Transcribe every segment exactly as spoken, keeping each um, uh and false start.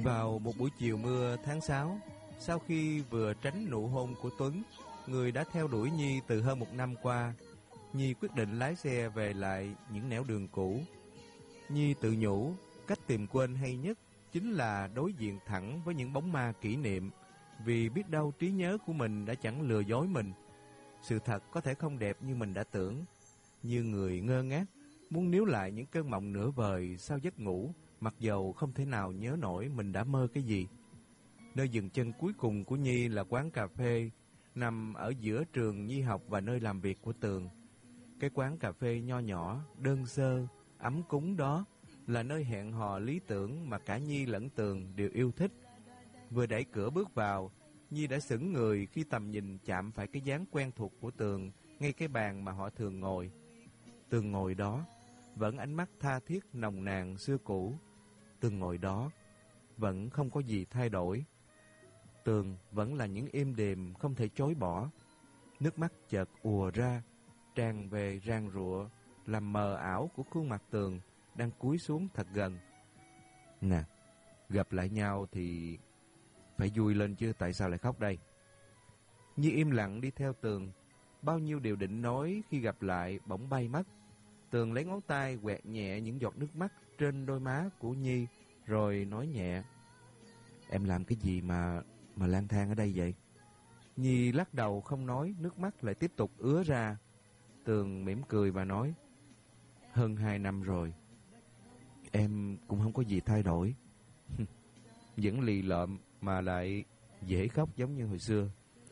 Vào một buổi chiều mưa tháng sáu, sau khi vừa tránh nụ hôn của Tuấn, người đã theo đuổi Nhi từ hơn một năm qua, Nhi quyết định lái xe về lại những nẻo đường cũ. Nhi tự nhủ, cách tìm quên hay nhất chính là đối diện thẳng với những bóng ma kỷ niệm, vì biết đâu trí nhớ của mình đã chẳng lừa dối mình. Sự thật có thể không đẹp như mình đã tưởng. Như người ngơ ngác, muốn níu lại những cơn mộng nửa vời sau giấc ngủ, mặc dầu không thể nào nhớ nổi mình đã mơ cái gì. Nơi dừng chân cuối cùng của Nhi là quán cà phê, nằm ở giữa trường Nhi học và nơi làm việc của Tường. Cái quán cà phê nho nhỏ, đơn sơ, ấm cúng đó là nơi hẹn hò lý tưởng mà cả Nhi lẫn Tường đều yêu thích. Vừa đẩy cửa bước vào, Nhi đã sững người khi tầm nhìn chạm phải cái dáng quen thuộc của Tường ngay cái bàn mà họ thường ngồi. Tường ngồi đó, vẫn ánh mắt tha thiết nồng nàn xưa cũ. Tường ngồi đó, vẫn không có gì thay đổi. Tường vẫn là những êm đềm không thể chối bỏ. Nước mắt chợt ùa ra, tràn về rang rụa, làm mờ ảo của khuôn mặt Tường đang cúi xuống thật gần. Nè, gặp lại nhau thì phải vui lên chứ, tại sao lại khóc đây? Nhi im lặng đi theo Tường. Bao nhiêu điều định nói khi gặp lại bỗng bay mất. Tường lấy ngón tay quẹt nhẹ những giọt nước mắt trên đôi má của Nhi, rồi nói nhẹ: Em làm cái gì mà mà lang thang ở đây vậy? Nhi lắc đầu không nói, nước mắt lại tiếp tục ứa ra. Tường mỉm cười và nói: Hơn hai năm rồi, em cũng không có gì thay đổi. Vẫn lì lợm mà lại dễ khóc giống như hồi xưa.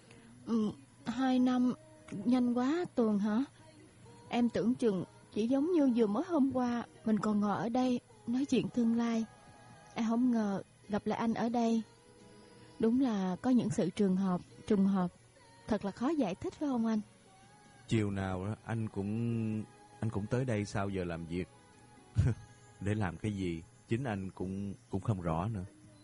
Ừ, hai năm nhanh quá Tường hả? Em tưởng chừng chỉ giống như vừa mới hôm qua mình còn ngồi ở đây nói chuyện tương lai. Em không ngờ gặp lại anh ở đây. Đúng là có những sự trường hợp, trùng hợp thật là khó giải thích phải không anh? Chiều nào đó, anh cũng anh cũng tới đây sau giờ làm việc. Để làm cái gì chính anh cũng cũng không rõ nữa.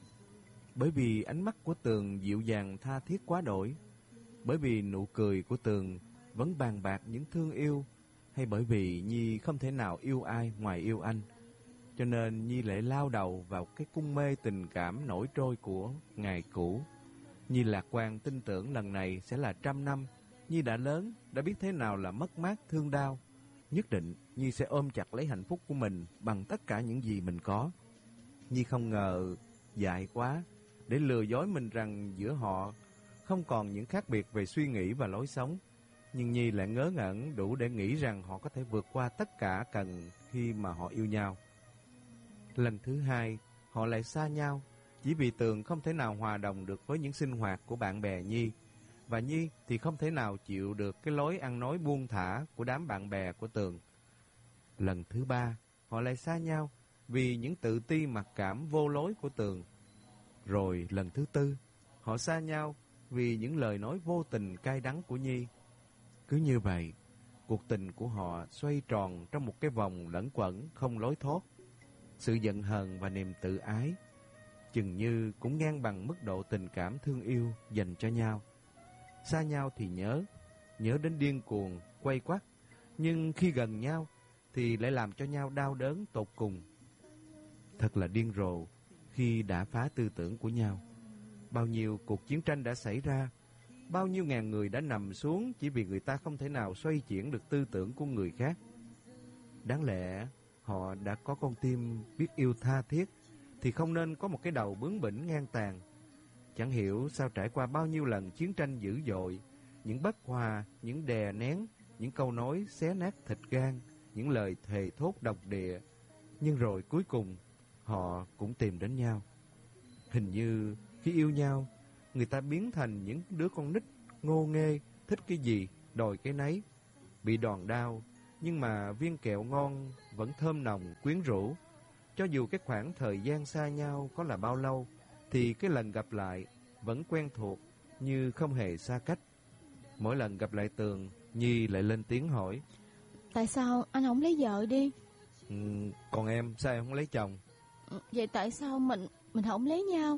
Bởi vì ánh mắt của Tường dịu dàng tha thiết quá đổi, bởi vì nụ cười của Tường vẫn bàn bạc những thương yêu, hay bởi vì Nhi không thể nào yêu ai ngoài yêu anh, cho nên Nhi lại lao đầu vào cái cung mê tình cảm nổi trôi của ngày cũ. Nhi lạc quan tin tưởng lần này sẽ là trăm năm. Nhi đã lớn, đã biết thế nào là mất mát thương đau. Nhất định Nhi sẽ ôm chặt lấy hạnh phúc của mình bằng tất cả những gì mình có. Nhi không ngờ dại quá để lừa dối mình rằng giữa họ không còn những khác biệt về suy nghĩ và lối sống. Nhưng Nhi lại ngớ ngẩn đủ để nghĩ rằng họ có thể vượt qua tất cả cần khi mà họ yêu nhau. Lần thứ hai, họ lại xa nhau, chỉ vì Tường không thể nào hòa đồng được với những sinh hoạt của bạn bè Nhi, và Nhi thì không thể nào chịu được cái lối ăn nói buông thả của đám bạn bè của Tường. Lần thứ ba, họ lại xa nhau vì những tự ti mặc cảm vô lối của Tường. Rồi lần thứ tư, họ xa nhau vì những lời nói vô tình cay đắng của Nhi. Cứ như vậy, cuộc tình của họ xoay tròn trong một cái vòng lẩn quẩn không lối thoát. Sự giận hờn và niềm tự ái chừng như cũng ngang bằng mức độ tình cảm thương yêu dành cho nhau. Xa nhau thì nhớ, nhớ đến điên cuồng, quay quắt, nhưng khi gần nhau thì lại làm cho nhau đau đớn tột cùng. Thật là điên rồ khi đã phá tư tưởng của nhau. Bao nhiêu cuộc chiến tranh đã xảy ra, bao nhiêu ngàn người đã nằm xuống chỉ vì người ta không thể nào xoay chuyển được tư tưởng của người khác. Đáng lẽ họ đã có con tim biết yêu tha thiết thì không nên có một cái đầu bướng bỉnh ngang tàn. Chẳng hiểu sao trải qua bao nhiêu lần chiến tranh dữ dội, những bất hòa, những đè nén, những câu nói xé nát thịt gan, những lời thề thốt độc địa, nhưng rồi cuối cùng họ cũng tìm đến nhau. Hình như khi yêu nhau, người ta biến thành những đứa con nít ngô nghê, thích cái gì đòi cái nấy, bị đòn đau nhưng mà viên kẹo ngon vẫn thơm nồng quyến rũ. Cho dù cái khoảng thời gian xa nhau có là bao lâu, thì cái lần gặp lại vẫn quen thuộc như không hề xa cách. Mỗi lần gặp lại Tường, Nhi lại lên tiếng hỏi: Tại sao anh không lấy vợ đi? Ừ, còn em sao em không lấy chồng? Vậy tại sao mình mình không lấy nhau?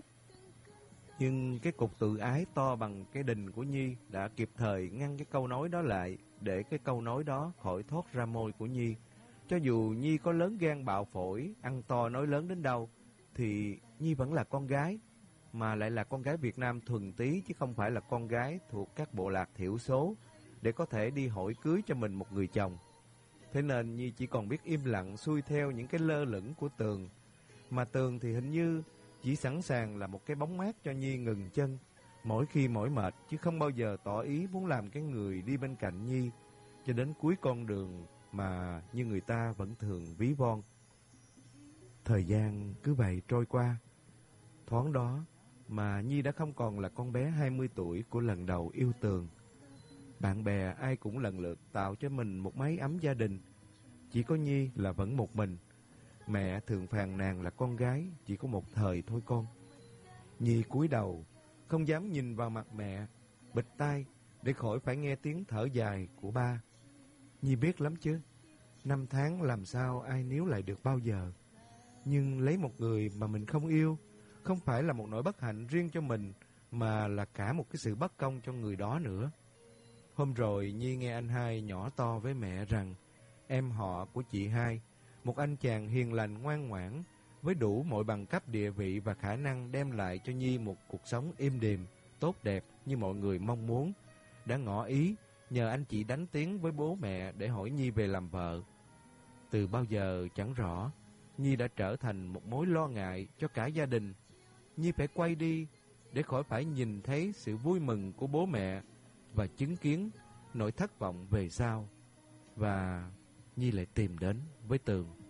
Nhưng cái cục tự ái to bằng cái đình của Nhi đã kịp thời ngăn cái câu nói đó lại, để cái câu nói đó khỏi thoát ra môi của Nhi. Cho dù Nhi có lớn gan bạo phổi, ăn to nói lớn đến đâu, thì Nhi vẫn là con gái, mà lại là con gái Việt Nam thuần túy, chứ không phải là con gái thuộc các bộ lạc thiểu số, để có thể đi hỏi cưới cho mình một người chồng. Thế nên Nhi chỉ còn biết im lặng xuôi theo những cái lơ lửng của Tường. Mà Tường thì hình như chỉ sẵn sàng là một cái bóng mát cho Nhi ngừng chân mỗi khi mỏi mệt, chứ không bao giờ tỏ ý muốn làm cái người đi bên cạnh Nhi cho đến cuối con đường mà như người ta vẫn thường ví von. Thời gian cứ vậy trôi qua. Thoáng đó mà Nhi đã không còn là con bé hai mươi tuổi của lần đầu yêu Tường. Bạn bè ai cũng lần lượt tạo cho mình một mái ấm gia đình. Chỉ có Nhi là vẫn một mình. Mẹ thường phàn nàn là con gái chỉ có một thời thôi con. Nhi cúi đầu, không dám nhìn vào mặt mẹ, bịt tai để khỏi phải nghe tiếng thở dài của ba. Nhi biết lắm chứ, năm tháng làm sao ai níu lại được bao giờ. Nhưng lấy một người mà mình không yêu, không phải là một nỗi bất hạnh riêng cho mình, mà là cả một cái sự bất công cho người đó nữa. Hôm rồi Nhi nghe anh hai nhỏ to với mẹ rằng em họ của chị hai, một anh chàng hiền lành ngoan ngoãn, với đủ mọi bằng cấp địa vị và khả năng đem lại cho Nhi một cuộc sống êm đềm, tốt đẹp như mọi người mong muốn, đã ngỏ ý nhờ anh chị đánh tiếng với bố mẹ để hỏi Nhi về làm vợ. Từ bao giờ chẳng rõ, Nhi đã trở thành một mối lo ngại cho cả gia đình. Nhi phải quay đi để khỏi phải nhìn thấy sự vui mừng của bố mẹ và chứng kiến nỗi thất vọng về sau. Và Nhi lại tìm đến với Tường.